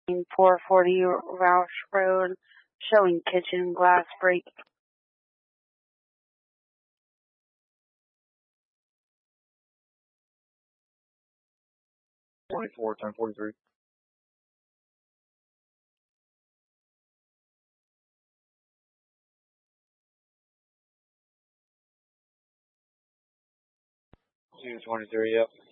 440 Roush Road, showing kitchen glass break. 24, 1043. Two 23, yep.